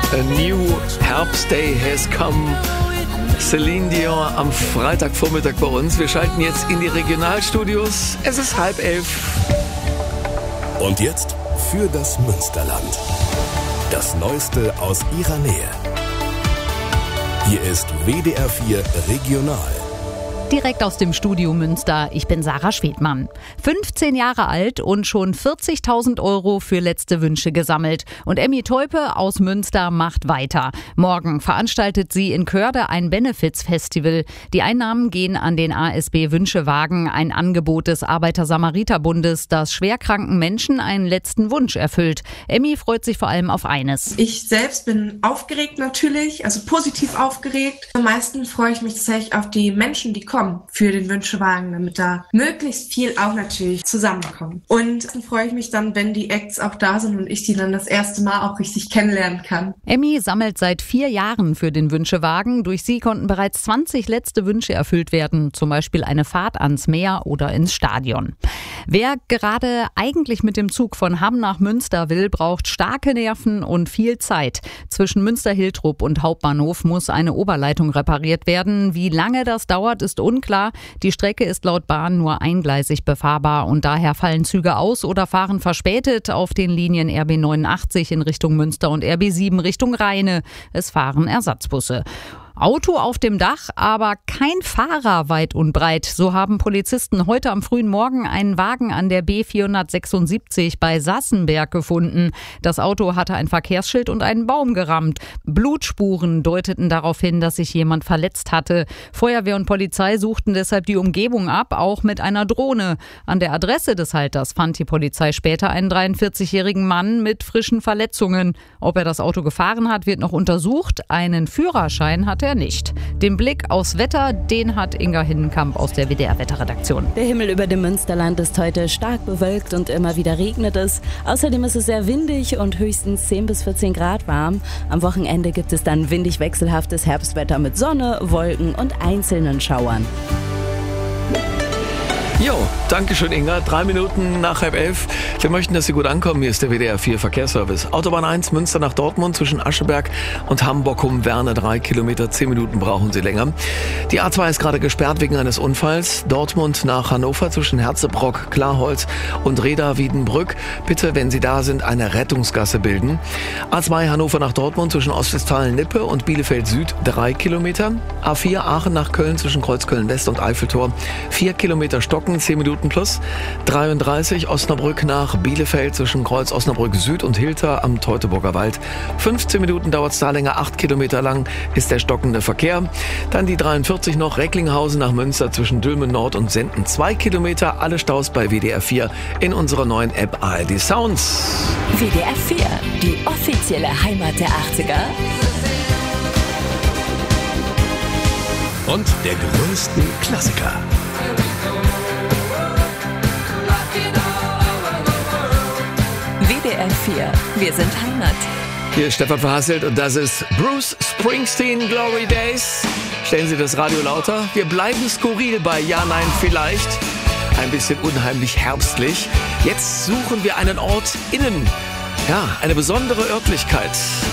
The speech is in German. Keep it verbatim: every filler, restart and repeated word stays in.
A new Herbst Day has come. Celine Dion am Freitagvormittag bei uns. Wir schalten jetzt in die Regionalstudios. Es ist halb elf. Und jetzt für das Münsterland. Das Neueste aus ihrer Nähe. Hier ist W D R vier Regional. Direkt aus dem Studio Münster, ich bin Sarah Schwedmann. fünfzehn Jahre alt und schon vierzigtausend Euro für letzte Wünsche gesammelt. Und Emmy Teupe aus Münster macht weiter. Morgen veranstaltet sie in Körde ein Benefits-Festival. Die Einnahmen gehen an den A S B Wünschewagen, ein Angebot des Arbeiter-Samariter-Bundes, das schwerkranken Menschen einen letzten Wunsch erfüllt. Emmy freut sich vor allem auf eines. Ich selbst bin aufgeregt natürlich, also positiv aufgeregt. Am meisten freue ich mich tatsächlich auf die Menschen, die kommen für den Wünschewagen, damit da möglichst viel auch natürlich zusammenkommt. Und dann freue ich mich dann, wenn die Acts auch da sind und ich die dann das erste Mal auch richtig kennenlernen kann. Emmy sammelt seit vier Jahren für den Wünschewagen. Durch sie konnten bereits zwanzig letzte Wünsche erfüllt werden, zum Beispiel eine Fahrt ans Meer oder ins Stadion. Wer gerade eigentlich mit dem Zug von Hamm nach Münster will, braucht starke Nerven und viel Zeit. Zwischen Münster-Hiltrup und Hauptbahnhof muss eine Oberleitung repariert werden. Wie lange das dauert, ist unklar. Die Strecke ist laut Bahn nur eingleisig befahrbar und daher fallen Züge aus oder fahren verspätet auf den Linien R B neunundachtzig in Richtung Münster und R B sieben Richtung Rheine. Es fahren Ersatzbusse. Auto auf dem Dach, aber kein Fahrer weit und breit. So haben Polizisten heute am frühen Morgen einen Wagen an der B vierhundertsechsundsiebzig bei Sassenberg gefunden. Das Auto hatte ein Verkehrsschild und einen Baum gerammt. Blutspuren deuteten darauf hin, dass sich jemand verletzt hatte. Feuerwehr und Polizei suchten deshalb die Umgebung ab, auch mit einer Drohne. An der Adresse des Halters fand die Polizei später einen dreiundvierzigjährigen Mann mit frischen Verletzungen. Ob er das Auto gefahren hat, wird noch untersucht. Einen Führerschein hat er nicht. Den Blick aufs Wetter, den hat Inga Hinnenkamp aus der W D R-Wetterredaktion. Der Himmel über dem Münsterland ist heute stark bewölkt und immer wieder regnet es. Außerdem ist es sehr windig und höchstens zehn bis vierzehn Grad warm. Am Wochenende gibt es dann windig wechselhaftes Herbstwetter mit Sonne, Wolken und einzelnen Schauern. Jo, danke schön Inga. Drei Minuten nach halb elf. Wir möchten, dass Sie gut ankommen. Hier ist der W D R vier Verkehrsservice. Autobahn eins Münster nach Dortmund zwischen Ascheberg und Hamburg-Werne. Drei Kilometer, zehn Minuten brauchen Sie länger. Die A zwei ist gerade gesperrt wegen eines Unfalls. Dortmund nach Hannover zwischen Herzebrock, Klarholz und Reda-Wiedenbrück. Bitte, wenn Sie da sind, eine Rettungsgasse bilden. A zwei Hannover nach Dortmund zwischen Ostwestfalen-Lippe und Bielefeld-Süd. Drei Kilometer. A vier Aachen nach Köln zwischen Kreuzköln-West und Eiffeltor. Vier Kilometer Stocken. zehn Minuten plus. dreiunddreißig Osnabrück nach Bielefeld zwischen Kreuz Osnabrück Süd und Hilter am Teutoburger Wald. fünfzehn Minuten dauert es da länger, acht Kilometer lang ist der stockende Verkehr. Dann die dreiundvierzig noch, Recklinghausen nach Münster zwischen Dülmen Nord und Senden. zwei Kilometer, alle Staus bei W D R vier in unserer neuen App A R D Sounds. W D R vier, die offizielle Heimat der achtziger. Und der größten Klassiker. W D R vier, wir sind Heimat. Hier ist Stefan Verhasselt und das ist Bruce Springsteen Glory Days. Stellen Sie das Radio lauter. Wir bleiben skurril bei Ja, Nein, Vielleicht. Ein bisschen unheimlich herbstlich. Jetzt suchen wir einen Ort innen. Ja, eine besondere Örtlichkeit.